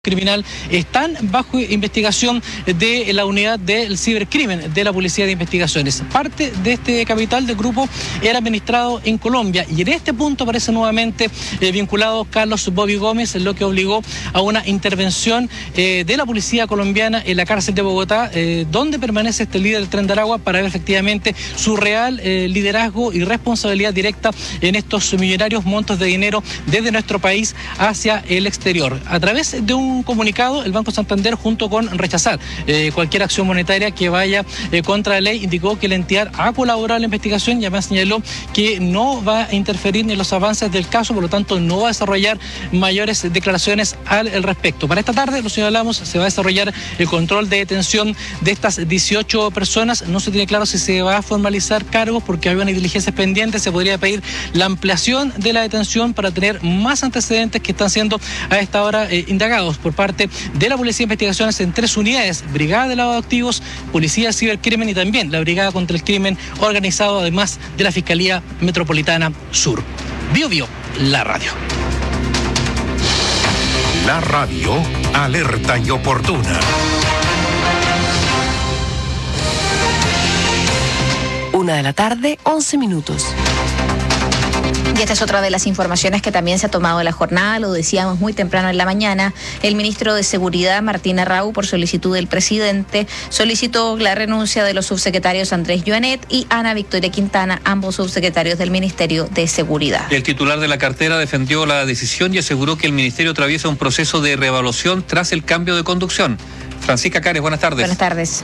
criminal están bajo investigación de la unidad del cibercrimen de la Policía de Investigaciones. Parte de este capital del grupo era administrado en Colombia y en este punto aparece nuevamente vinculado Carlos Bobby Gómez, lo que obligó a una intervención de la policía colombiana en la cárcel de Bogotá, donde permanece este líder del Tren de Aragua para ver efectivamente su real liderazgo y responsabilidad directa en estos millonarios montos de dinero desde nuestro país hacia el exterior. A través de un comunicado, el Banco Santander, junto con rechazar cualquier acción monetaria que vaya contra la ley, indicó que la entidad ha colaborado en la investigación y además señaló que no va a interferir en los avances del caso, por lo tanto no va a desarrollar mayores declaraciones al respecto. Para esta tarde, lo señalamos, se va a desarrollar el control de detención de estas 18 personas. No se tiene claro si se va a formalizar cargos porque hay una diligencia pendiente. Se podría pedir la ampliación de la detención para tener más antecedentes que están siendo a esta hora indagados por parte de la Policía de Investigaciones en 3 unidades: Brigada de Lavado de Activos, Policía de Cibercrimen y también la Brigada contra el Crimen Organizado, además de la Fiscalía Metropolitana Sur. Bio, la radio. La radio, alerta y oportuna. 1:11 p.m. Y esta es otra de las informaciones que también se ha tomado en la jornada, lo decíamos muy temprano en la mañana. El ministro de Seguridad, Martín Arrau, por solicitud del presidente, solicitó la renuncia de los subsecretarios Andrés Joanet y Ana Victoria Quintana, ambos subsecretarios del Ministerio de Seguridad. El titular de la cartera defendió la decisión y aseguró que el ministerio atraviesa un proceso de reevaluación tras el cambio de conducción. Francisca Cares, buenas tardes. Buenas tardes.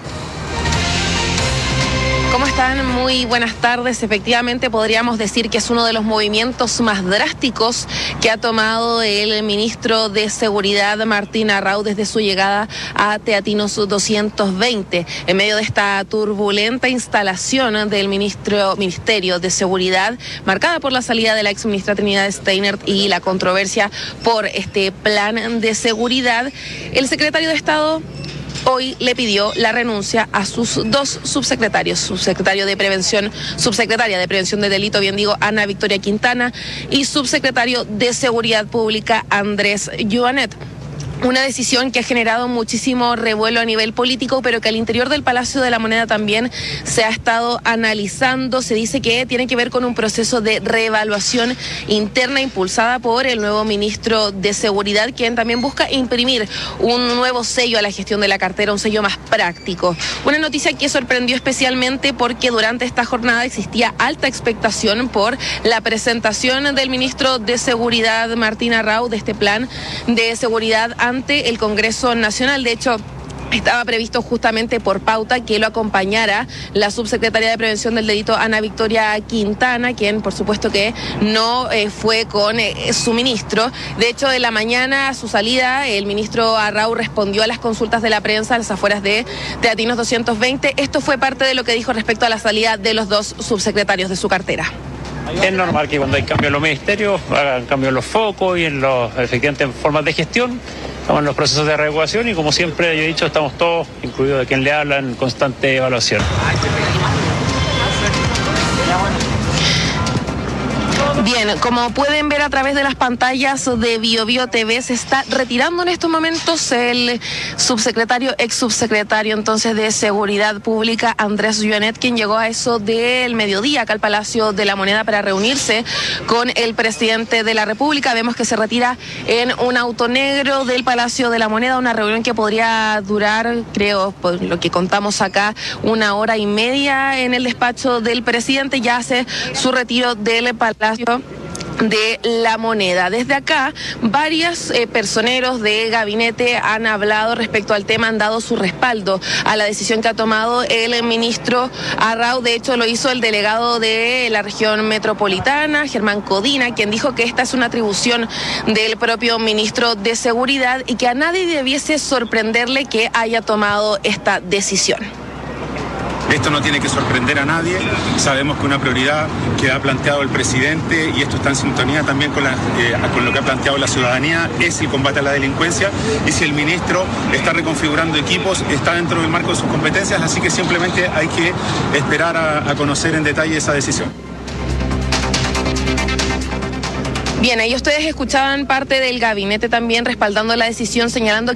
¿Cómo están? Muy buenas tardes. Efectivamente, podríamos decir que es uno de los movimientos más drásticos que ha tomado el ministro de Seguridad, Martín Arrau, desde su llegada a Teatinos 220. En medio de esta turbulenta instalación del Ministerio de Seguridad, marcada por la salida de la exministra Trinidad Steiner y la controversia por este plan de seguridad, el secretario de Estado hoy le pidió la renuncia a sus 2 subsecretarios, subsecretaria de Prevención de Delito, bien digo, Ana Victoria Quintana, y subsecretario de Seguridad Pública, Andrés Joanet. Una decisión que ha generado muchísimo revuelo a nivel político, pero que al interior del Palacio de la Moneda también se ha estado analizando. Se dice que tiene que ver con un proceso de reevaluación interna impulsada por el nuevo ministro de Seguridad, quien también busca imprimir un nuevo sello a la gestión de la cartera, un sello más práctico. Una noticia que sorprendió especialmente porque durante esta jornada existía alta expectación por la presentación del ministro de Seguridad, Martín Arrau, de este plan de seguridad ante el Congreso Nacional. De hecho, estaba previsto justamente por pauta que lo acompañara la subsecretaria de Prevención del Delito, Ana Victoria Quintana, quien por supuesto que no fue con su ministro. De hecho, de la mañana a su salida, el ministro Arrau respondió a las consultas de la prensa a las afueras de Teatinos 220. Esto fue parte de lo que dijo respecto a la salida de los 2 subsecretarios de su cartera. Es normal que cuando hay cambios en los ministerios, hagan cambios en los focos y en los efectivamente formas de gestión. Estamos en los procesos de regulación y, como siempre yo he dicho, estamos todos, incluido de quien le habla, en constante evaluación. Bien, como pueden ver a través de las pantallas de Bio TV, se está retirando en estos momentos el ex subsecretario entonces de Seguridad Pública, Andrés Joanet, quien llegó a eso del mediodía acá al Palacio de la Moneda para reunirse con el presidente de la República. Vemos que se retira en un auto negro del Palacio de la Moneda, una reunión que podría durar, creo, por lo que contamos acá, 1 hora y media en el despacho del presidente. Ya hace su retiro del Palacio de la Moneda. Desde acá, varios personeros de gabinete han hablado respecto al tema, han dado su respaldo a la decisión que ha tomado el ministro Arrau. De hecho, lo hizo el delegado de la región metropolitana, Germán Codina, quien dijo que esta es una atribución del propio ministro de Seguridad y que a nadie debiese sorprenderle que haya tomado esta decisión. Esto no tiene que sorprender a nadie. Sabemos que una prioridad que ha planteado el presidente, y esto está en sintonía también con lo que ha planteado la ciudadanía, es el combate a la delincuencia. Y si el ministro está reconfigurando equipos, está dentro del marco de sus competencias, así que simplemente hay que esperar a conocer en detalle esa decisión. Bien, ahí ustedes escuchaban parte del gabinete también respaldando la decisión, señalando